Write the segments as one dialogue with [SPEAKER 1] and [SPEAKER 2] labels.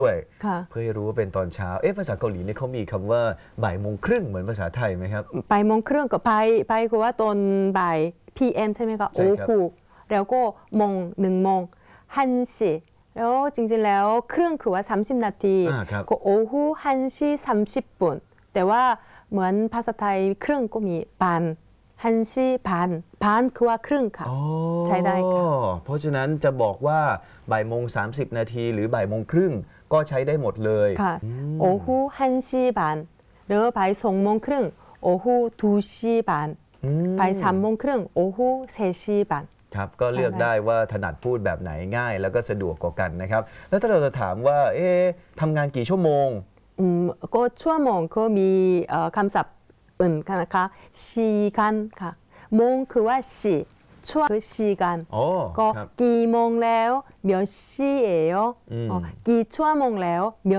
[SPEAKER 1] ด้วยเพื่อให้รู้ว่าเป็นตอนเช้าภาษาเกาหลีนี่เขามีคำว่าบ่ายโมงครึ่งเหมือนภาษาไทยไหมครับ
[SPEAKER 2] บ่ายโมงครึ่งกับไปคือว่าตอนบ่าย PM ใช่ไหมคะโอ้โหแล้วก็โมง1 โมงฮันสิแล้วจริงๆแล้วครึ่งคือว่า30 นาทีก็โอ้โหฮันสิ30 分แต่ว่าเหมือนภาษาไทยครึ่งก็มีปันฮันสิพันคือว่าครึ่งค่ะใช้ได้ค่ะ
[SPEAKER 1] เพราะฉะนั้นจะบอกว่าบ่ายโมง30 นาทีหรือบ่ายโมงครึ่งก็ใช้ได้หมดเลย
[SPEAKER 2] ค่ะโอ้โหฮันสิหรือบ่าย2 โมงครึ่งโอ้โห2 시반บ่าย3 โมงครึ่งโอ้โห3 시반
[SPEAKER 1] ครับก็เลือกได้ว่าถนัดพูดแบบไหนง่ายแล้วก็สะดวกกว่ากันนะครับแล้วถ้าเราจะถามว่าทำงานกี่ชั่วโมง
[SPEAKER 2] ก็ชั่วโมงก็มีคำศัพท์อื่นนะคะชีกันค่ะโมงคือว่าชีช่วงคือชีกันก็กี่โมงแล้ว몇 시예요กี่ชั่วโมงแล้ว몇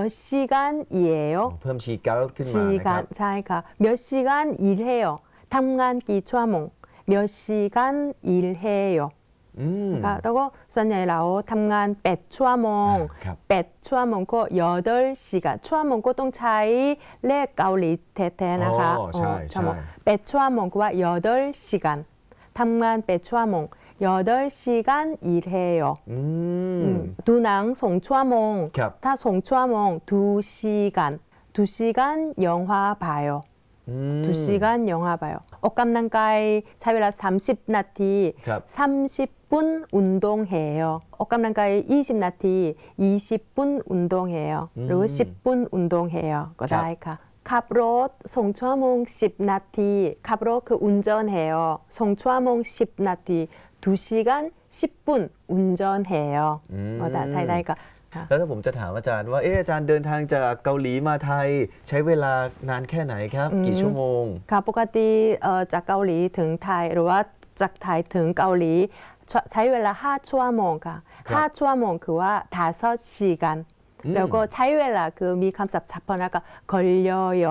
[SPEAKER 2] 시간이에요
[SPEAKER 1] เพิ่มชีกันขึ้นมานะครับ
[SPEAKER 2] ใช่ค่ะ몇 시간 일해요ทำงานกี่ชั่วโมง몇 시간 일해요แล้วก็ส่วนใหญ่เราทำงาน8 ชั่วโมง8 ชั่วโมงก็8 시간ชั่วโมงก็ต้องใช้เลขเกาหลีแท้ๆนะคะ
[SPEAKER 1] ใช่
[SPEAKER 2] 8 ชั่วโมงก็ว่า8 시간ทำงาน8 ชั่วโมง8 시간 일해요ดูหนัง2 ชั่วโมงถ้า2 ชั่วโมง2 시간 2 시간 영화 봐요 2 시간 영화 봐요ออกกำลังกายใช้เวลา30 นาที30 분 운동해요ออกกำลังกาย20 นาที20 분 운동해요หรือ10 분 운동해요ก็ได้ค่ะขับรถ2 ชั่วโมง10 นาทีขับรถคือ운전해요 2 ชั่วโมง10 นาที2 시간 10 분 운전해요ก็ได้ใช้ได้ค่ะ
[SPEAKER 1] แล้วถ้าผมจะถามอาจารย์ว่าอาจารย์เดินทางจากเกาหลีมาไทยใช้เวลานานแค่ไหนครับกี่ชั่วโมง
[SPEAKER 2] ค่ะปกติจากเกาหลีถึงไทยหรือว่าจากไทยถึงเกาหลีใช้เวลา5 ชั่วโมงค่ะ5 ชั่วโมงคือว่า5 시간แล้วก็ใช้เวลาคือมีคำศัพท์เฉพาะนะคะ걸려요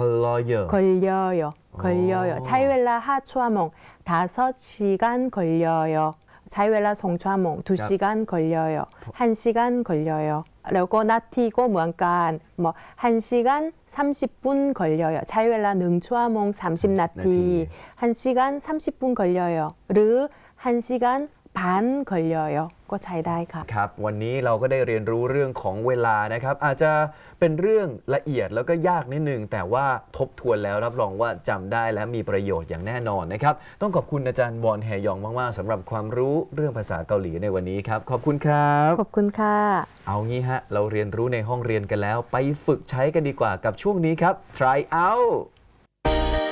[SPEAKER 2] ใช้เวลา5 ชั่วโมง5 시간 걸려요ใช้เวลา2 ชั่วโมง2 시간 걸려요 1 시간 걸려요แล้วก็นาทีก็เหมือนกัน1 시간 30 분 걸려요 ใช้เวลา1 ชั่วโมง30 นาที1 시간 30 분 걸려요หรือ1 시간 반 걸려요ก็ใช้ได้ค่ะ
[SPEAKER 1] ครับวันนี้เราก็ได้เรียนรู้เรื่องของเวลานะครับอาจจะเป็นเรื่องละเอียดแล้วก็ยากนิดนึงแต่ว่าทบทวนแล้วรับรองว่าจำได้และมีประโยชน์อย่างแน่นอนนะครับต้องขอบคุณอาจารย์วอนแฮยองมากๆสำหรับความรู้เรื่องภาษาเกาหลีในวันนี้ครับขอบคุณครับ
[SPEAKER 2] ขอบคุณค่ะ
[SPEAKER 1] เอางี้ฮะเราเรียนรู้ในห้องเรียนกันแล้วไปฝึกใช้กันดีกว่ากับช่วงนี้ครับ try out